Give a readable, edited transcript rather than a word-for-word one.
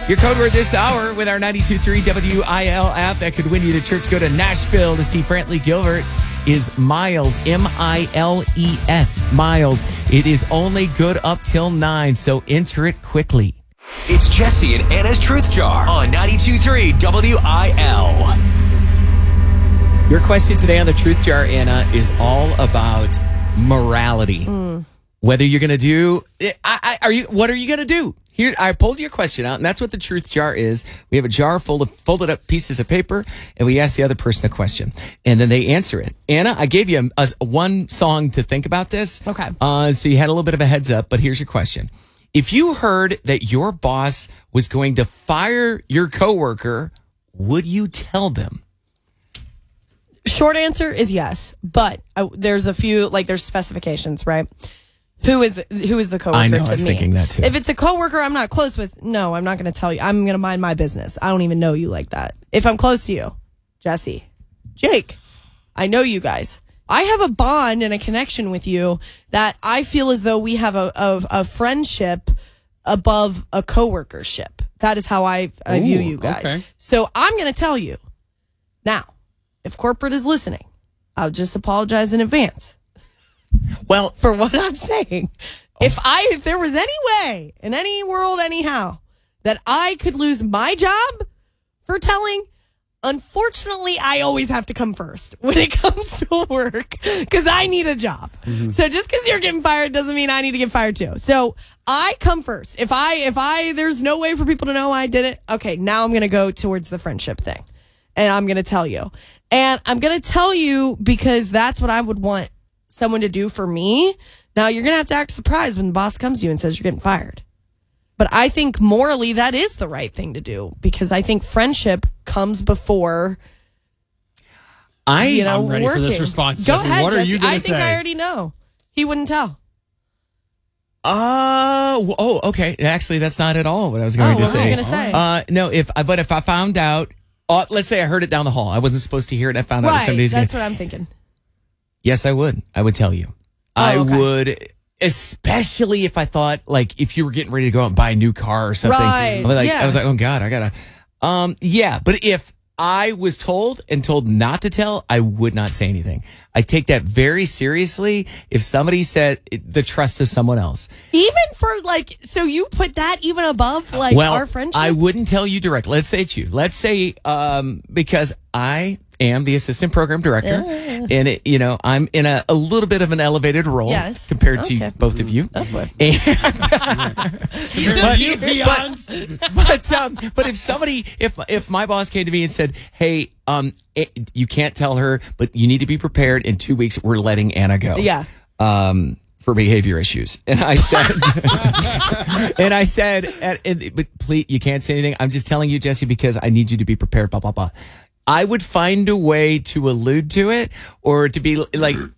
Your code word this hour with our 92.3 WIL app that could win you the trip to go to Nashville to see Brantley Gilbert is Miles, M-I-L-E-S, Miles. It is only good up till 9, so enter it quickly. It's Jesse and Anna's Truth Jar on 92.3 WIL. Your question today on the Truth Jar, Anna, is all about morality. Whether you're going to do, what are you going to do? Here, I pulled your question out, and that's what the Truth Jar is. We have a jar full of folded up pieces of paper, and we ask the other person a question, and then they answer it. Anna, I gave you one song to think about this. Okay. So you had a little bit of a heads up, but here's your question. If you heard that your boss was going to fire your coworker, would you tell them? Short answer is yes, but there's a few, there's specifications, right? Who is the coworker? I know, to I was me? thinking that too. If it's a coworker I'm not close with, no, I'm not going to tell you. I'm going to mind my business. I don't even know you like that. If I'm close to you, Jesse, Jake, I know you guys. I have a bond and a connection with you that I feel as though we have a friendship above a coworkership. That is how I view you guys. Okay. So I'm going to tell you now. If corporate is listening, I'll just apologize in advance. Well, For what I'm saying. If there was any way, in any world, anyhow, that I could lose my job for telling, unfortunately, I always have to come first when it comes to work because I need a job. Mm-hmm. So just because you're getting fired doesn't mean I need to get fired too. So I come first. If there's no way for people to know I did it, okay, now I'm going to go towards the friendship thing. And I'm going to tell you. And I'm going to tell you because that's what I would want someone to do for me. Now, you're going to have to act surprised when the boss comes to you and says you're getting fired. But I think morally that is the right thing to do because I think friendship comes before, I'm ready working. for this response, Go Jesse. ahead, What are Jesse. you going to I think say? I already know. He wouldn't tell. Okay. Actually, that's not at all what I was going to what were say. you going to say? No, if I found out, let's say I heard it down the hall. I wasn't supposed to hear it. I found out Right, somebody's that's what I'm thinking. Yes, I would. I would tell you. I would, especially if I thought, if you were getting ready to go out and buy a new car or something. Right, yeah. I was like, oh, God, I got to. Yeah, but if I was told not to tell, I would not say anything. I take that very seriously if somebody said the trust of someone else. Even for so you put that even above our friendship? I wouldn't tell you directly. Let's say it's you. Let's say because I am the assistant program director, and I'm in a little bit of an elevated role compared to both of you. Oh, boy. But if my boss came to me and said, "Hey, you can't tell her, but you need to be prepared. In 2 weeks, we're letting Anna go." Yeah. For behavior issues, and I said, but please, you can't say anything. I'm just telling you, Jesse, because I need you to be prepared. Blah blah blah. I would find a way to allude to it or to be